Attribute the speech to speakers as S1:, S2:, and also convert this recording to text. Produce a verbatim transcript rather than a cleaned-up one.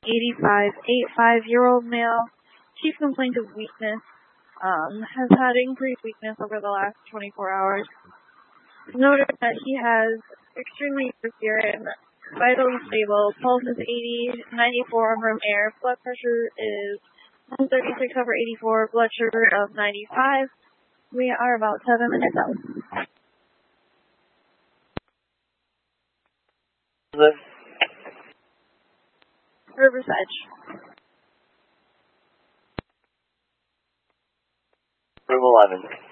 S1: eighty-five, eighty-five-year-old male. Chief complaint of weakness. Um, has had increased weakness over the last twenty-four hours. Noted that he has extremely low urine, vitally stable, pulse is eighty, ninety-four on room air, blood pressure is one thirty-six over eighty-four, blood sugar of ninety-five. We are about seven minutes out. River's Edge.
S2: Room eleven.